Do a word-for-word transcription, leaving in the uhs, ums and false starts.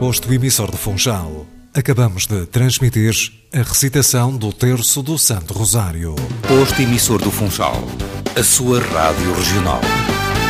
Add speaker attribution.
Speaker 1: Posto emissor do Funchal. Acabamos de transmitir a recitação do Terço do Santo Rosário.
Speaker 2: Posto emissor do Funchal. A sua rádio regional.